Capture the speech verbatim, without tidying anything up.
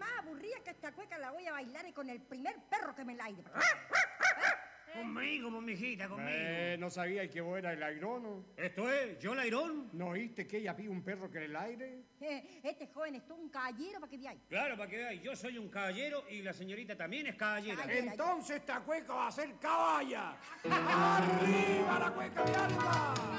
más aburrida que esta cueca la voy a bailar y con el primer perro que me la aire. Conmigo, mijita, conmigo. Eh, no sabía que vos eras el airono. ¿Esto es? ¿Yo el airón? ¿No oíste que ella pide un perro que en el aire? Eh, este joven es todo un caballero para que veáis. Claro, para que veáis. Yo soy un caballero y la señorita también es caballera. Caballera. Entonces esta cueca va a ser caballa. ¡Arriba la cueca de alma!